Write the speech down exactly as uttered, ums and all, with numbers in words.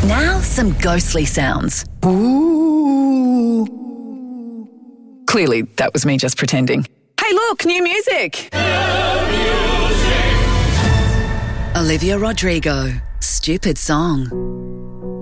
Now some ghostly sounds. Ooh. Clearly, that was me just pretending. Hey, look, new music. New music. Olivia Rodrigo, Stupid Song.